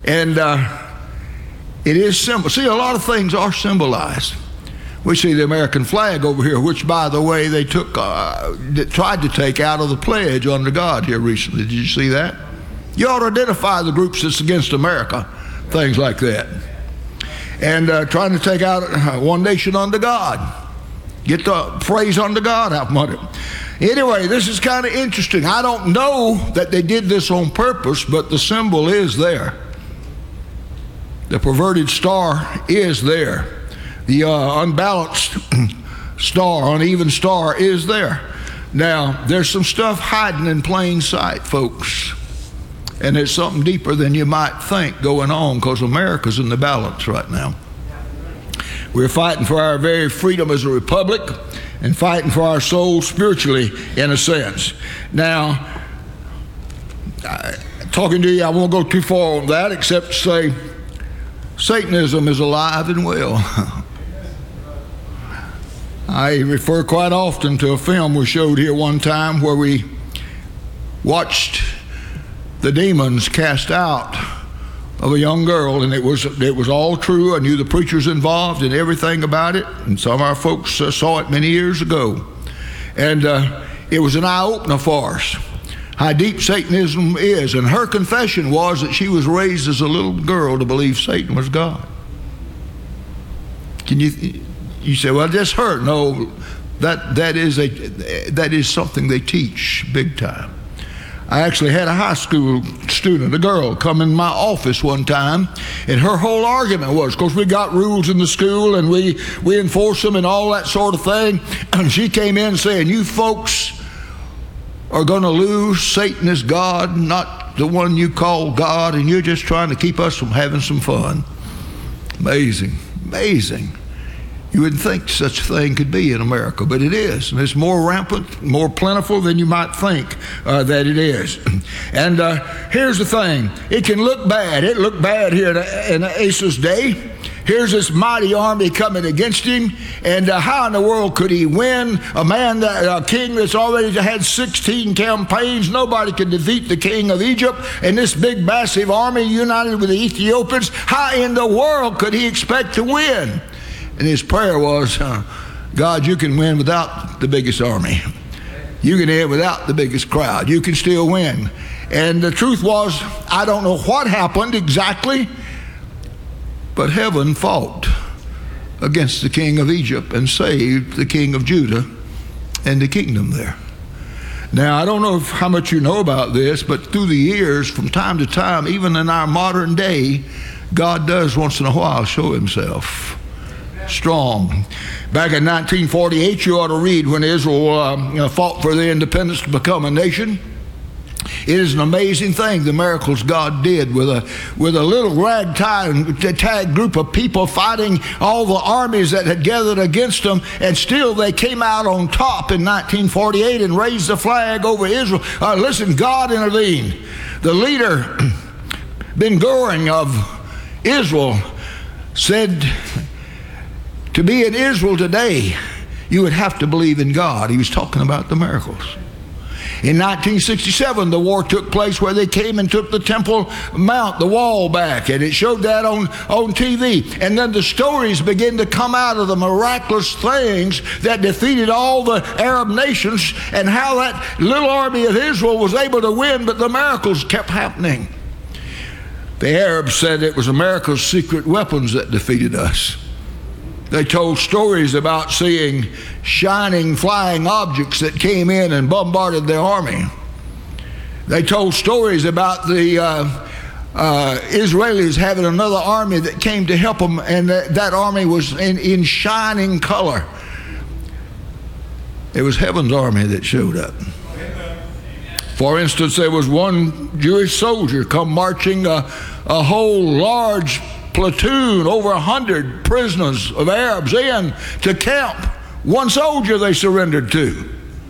And it is symbol. See, a lot of things are symbolized. We see the American flag over here, which, by the way, they tried to take out of the pledge under God here recently. Did you see that? You ought to identify the groups that's against America, things like that. And trying to take out one nation under God. Get the phrase under God out from under it. Anyway, this is kind of interesting. I don't know that they did this on purpose, but the symbol is there. The perverted star is there. The unbalanced star, uneven star is there. Now, there's some stuff hiding in plain sight, folks. And there's something deeper than you might think going on, because America's in the balance right now. We're fighting for our very freedom as a republic and fighting for our soul spiritually, in a sense. Now, talking to you, I won't go too far on that except to say Satanism is alive and well. I refer quite often to a film we showed here one time where we watched the demons cast out of a young girl, and it was all true. I knew the preachers involved and everything about it, and some of our folks saw it many years ago. And it was an eye-opener for us, how deep Satanism is. And her confession was that she was raised as a little girl to believe Satan was God. You say, well, just her. No, that is something they teach big time. I actually had a high school student, a girl, come in my office one time, and her whole argument was, because we got rules in the school and we enforce them and all that sort of thing, and she came in saying, you folks are going to lose. Satan is God, not the one you call God, and you're just trying to keep us from having some fun. Amazing, amazing. You wouldn't think such a thing could be in America, but it is. And it's more rampant, more plentiful than you might think that it is. And here's the thing. It can look bad. It looked bad here in Asa's day. Here's this mighty army coming against him. And how in the world could he win? A king that's already had 16 campaigns. Nobody could defeat the king of Egypt. And this big, massive army united with the Ethiopians. How in the world could he expect to win? And his prayer was, God, you can win without the biggest army. You can win without the biggest crowd. You can still win. And the truth was, I don't know what happened exactly, but heaven fought against the king of Egypt and saved the king of Judah and the kingdom there. Now, I don't know how much you know about this, but through the years, from time to time, even in our modern day, God does once in a while show himself strong. Back in 1948, you ought to read when Israel fought for their independence to become a nation. It is an amazing thing, the miracles God did with a little ragtag group of people fighting all the armies that had gathered against them, and still they came out on top in 1948 and raised the flag over Israel. Listen, God intervened. The leader, Ben-Gurion of Israel, said, to be in Israel today, you would have to believe in God. He was talking about the miracles. In 1967, the war took place where they came and took the Temple Mount, the wall back, and it showed that on TV. And then the stories began to come out of the miraculous things that defeated all the Arab nations, and how that little army of Israel was able to win, but the miracles kept happening. The Arabs said it was America's secret weapons that defeated us. They told stories about seeing shining, flying objects that came in and bombarded their army. They told stories about the Israelis having another army that came to help them, and that army was in shining color. It was heaven's army that showed up. For instance, there was one Jewish soldier come marching a whole large platoon, over 100 prisoners of Arabs in to camp. One soldier they surrendered to.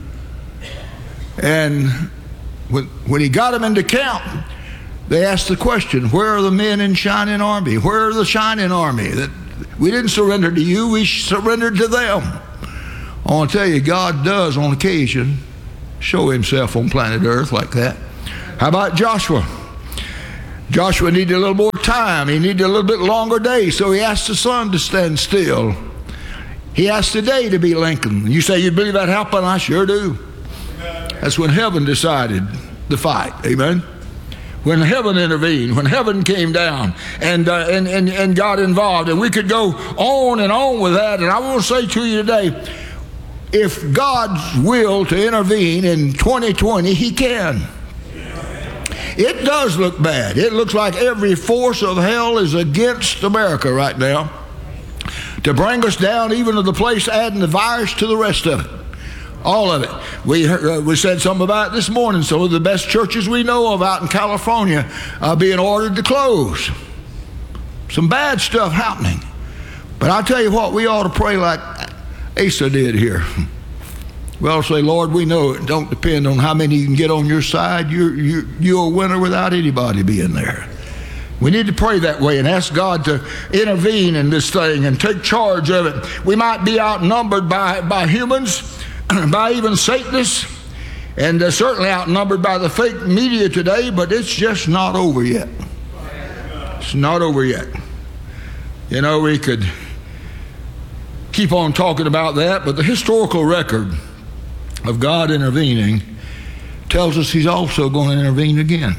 And when he got them into camp, they asked the question, where are the men in shining army? Where are the shining army? That we didn't surrender to you, we surrendered to them. I want to tell you, God does on occasion show himself on planet Earth like that. How about Joshua? Joshua needed a little more time. He needed a little bit longer day, so he asked the sun to stand still. He asked the day to be lengthened. You say, you believe that happened? I sure do. That's when heaven decided the fight. Amen. When heaven intervened, when heaven came down and got involved. And we could go on and on with that. And I want to say to you today, if God's will to intervene in 2020, He can. It does look bad. It looks like every force of hell is against America right now to bring us down even to the place adding the virus to the rest of it. All of it. We said something about it this morning. Some of the best churches we know of out in California are being ordered to close. Some bad stuff happening. But I'll tell you what, we ought to pray like Asa did here. We ought to say, Lord, we know it don't depend on how many you can get on your side. You're a winner without anybody being there. We need to pray that way and ask God to intervene in this thing and take charge of it. We might be outnumbered by humans, by even Satanists, and certainly outnumbered by the fake media today, but it's just not over yet. It's not over yet. You know, we could keep on talking about that, but the historical record of God intervening tells us He's also going to intervene again.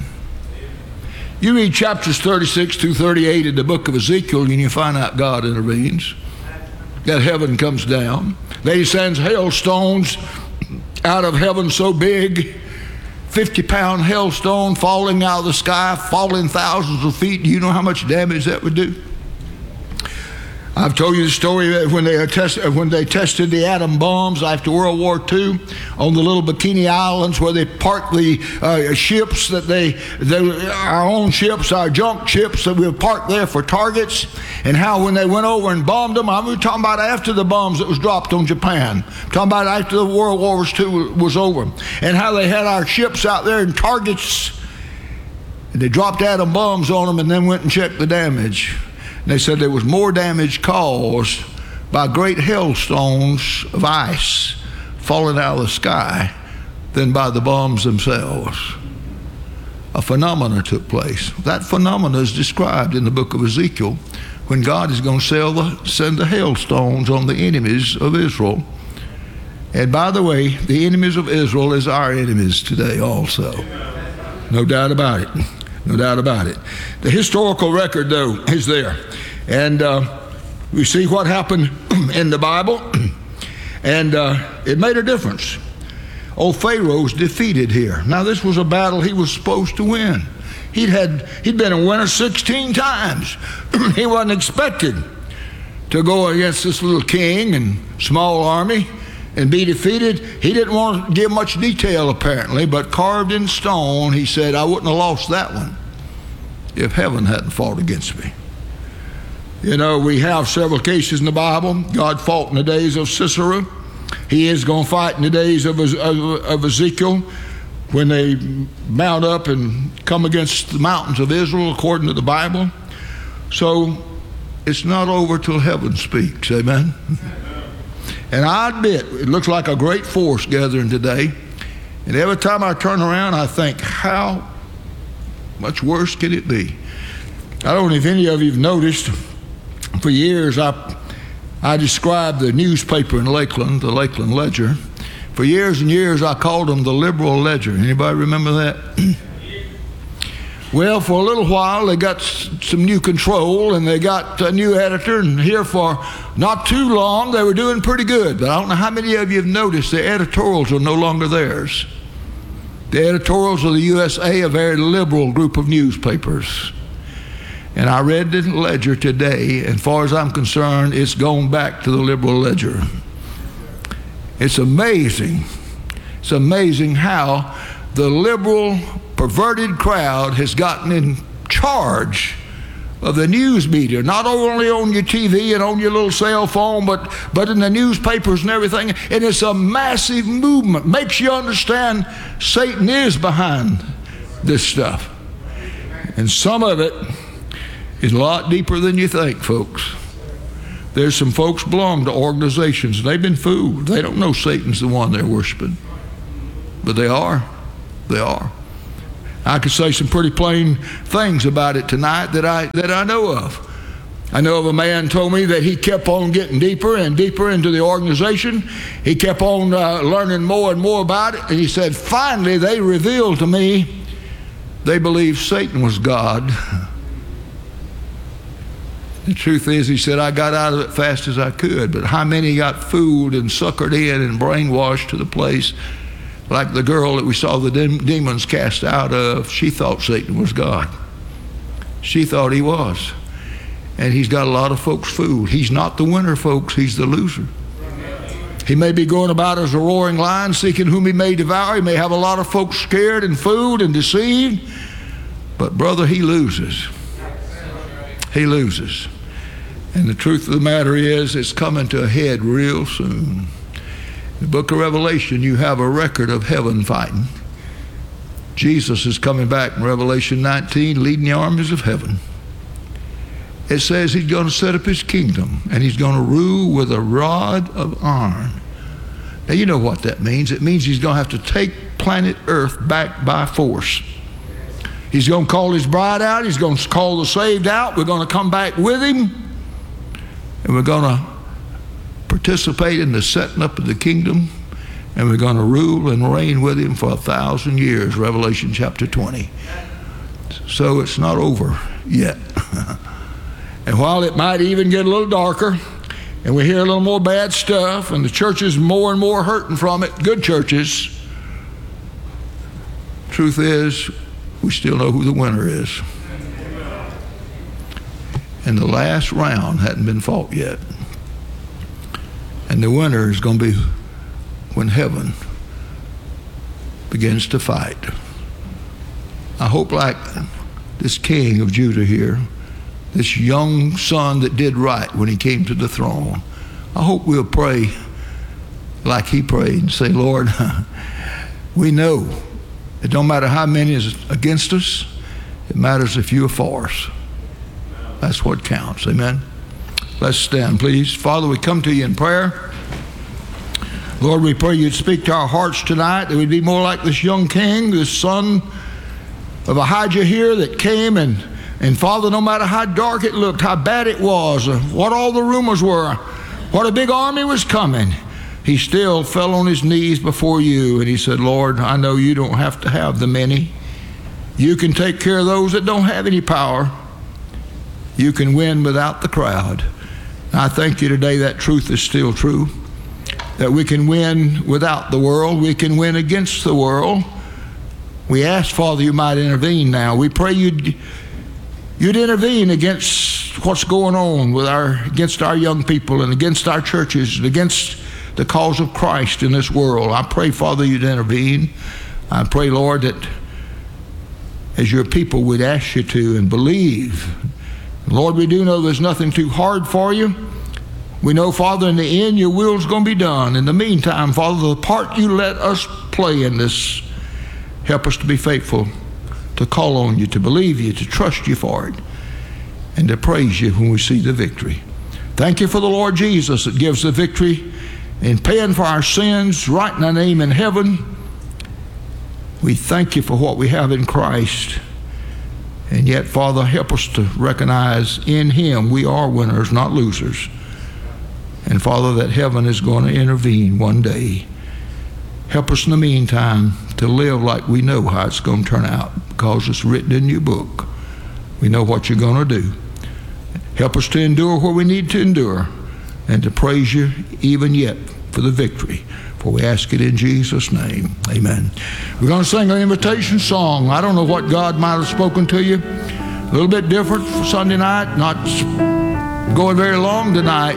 You read chapters 36 through 38 in the book of Ezekiel, and you find out God intervenes. That heaven comes down. Then He sends hailstones out of heaven so big, 50-pound hailstone falling out of the sky, falling thousands of feet. Do you know how much damage that would do? I've told you the story that when they tested the atom bombs after World War II on the little Bikini Islands where they parked the ships that our own ships, our junk ships that we would park there for targets, and how when they went over and bombed them, I'm talking about after the bombs that was dropped on Japan, I'm talking about after the World War II was over, and how they had our ships out there in targets, and they dropped atom bombs on them and then went and checked the damage. And they said there was more damage caused by great hailstones of ice falling out of the sky than by the bombs themselves. A phenomenon took place. That phenomenon is described in the book of Ezekiel when God is going to send the hailstones on the enemies of Israel. And by the way, the enemies of Israel is our enemies today also. No doubt about it. No doubt about it. The historical record, though, is there. And we see what happened in the Bible, and it made a difference. Old Pharaoh's defeated here. Now, this was a battle he was supposed to win. He'd been a winner 16 times. He wasn't expected to go against this little king and small army and be defeated. He didn't want to give much detail apparently, but carved in stone, he said, I wouldn't have lost that one if heaven hadn't fought against me. You know, we have several cases in the Bible. God fought in the days of Sisera. He is going to fight in the days of Ezekiel when they mount up and come against the mountains of Israel according to the Bible. So it's not over till heaven speaks. Amen. And I admit, it looks like a great force gathering today. And every time I turn around, I think, how much worse can it be? I don't know if any of you have noticed, for years I described the newspaper in Lakeland, the Lakeland Ledger. For years and years I called them the Liberal Ledger. Anybody remember that? Well, for a little while they got some new control and they got a new editor, and here for not too long they were doing pretty good. But I don't know how many of you have noticed the editorials are no longer theirs. The editorials of the USA, a very liberal group of newspapers. And I read the Ledger today, and as far as I'm concerned, it's gone back to the Liberal Ledger. It's amazing. It's amazing how the liberal, perverted crowd has gotten in charge of the news media, not only on your TV and on your little cell phone, but in the newspapers and everything. And it's a massive movement. Makes you understand Satan is behind this stuff. And some of it is a lot deeper than you think, folks. There's some folks belong to organizations, and they've been fooled. They don't know Satan's the one they're worshiping. But they are. They are. I could say some pretty plain things about it tonight that I know of. I know of a man told me that he kept on getting deeper and deeper into the organization. He kept on learning more and more about it. And he said, finally, they revealed to me they believed Satan was God. The truth is, he said, I got out of it fast as I could. But how many got fooled and suckered in and brainwashed to the place, like the girl that we saw the demons cast out of? She thought Satan was God. She thought he was. And he's got a lot of folks fooled. He's not the winner, folks. He's the loser. He may be going about as a roaring lion, seeking whom he may devour. He may have a lot of folks scared and fooled and deceived. But, brother, he loses. He loses. And the truth of the matter is, it's coming to a head real soon. In the book of Revelation, you have a record of heaven fighting. Jesus is coming back in Revelation 19, leading the armies of heaven. It says he's going to set up his kingdom, and he's going to rule with a rod of iron. Now, you know what that means. It means he's going to have to take planet Earth back by force. He's going to call his bride out. He's going to call the saved out. We're going to come back with him, and we're going to participate in the setting up of the kingdom, and we're going to rule and reign with him for 1,000 years, Revelation chapter 20. So it's not over yet. And while it might even get a little darker, and we hear a little more bad stuff, and the churches more and more hurting from it, good churches, truth is, we still know who the winner is. And the last round hadn't been fought yet. And the winner is going to be when heaven begins to fight. I hope, like this king of Judah here, this young son that did right when he came to the throne, I hope we'll pray like he prayed and say, Lord, we know it don't matter how many is against us. It matters if you are for us. That's what counts. Amen. Let's stand, please. Father, we come to you in prayer. Lord, we pray you'd speak to our hearts tonight, that we'd be more like this young king, this son of Ahijah here that came and Father, no matter how dark it looked, how bad it was, what all the rumors were, what a big army was coming, he still fell on his knees before you and he said, Lord, I know you don't have to have the many. You can take care of those that don't have any power. You can win without the crowd. I thank you today that truth is still true, that we can win without the world. We can win against the world. We ask, Father, you might intervene now. We pray you'd intervene against what's going on with against our young people and against our churches and against the cause of Christ in this world. I pray, Father, you'd intervene. I pray, Lord, that as your people we'd ask you to and believe. Lord, we do know there's nothing too hard for you. We know, Father, in the end your will's going to be done. In the meantime, Father, the part you let us play in this, help us to be faithful, to call on you, to believe you, to trust you for it, and to praise you when we see the victory. Thank you for the Lord Jesus that gives the victory in paying for our sins, writing our name in heaven. We thank you for what we have in Christ. And yet, Father, help us to recognize in him we are winners, not losers. And Father, that heaven is going to intervene one day. Help us in the meantime to live like we know how it's going to turn out, because it's written in your book. We know what you're going to do. Help us to endure where we need to endure and to praise you even yet for the victory. For we ask it in Jesus' name. Amen. We're going to sing an invitation song. I don't know what God might have spoken to you. A little bit different for Sunday night, not going very long tonight.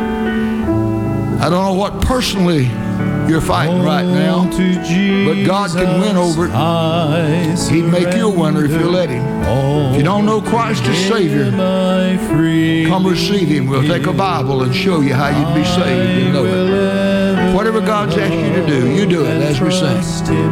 I don't know what personally you're fighting right now, but God can win over it. He'd make you a winner if you let him. If you don't know Christ as Savior, come receive him. We'll take a Bible and show you how you'd be saved and know it. Whatever God's asked you to do, you do it as we sing.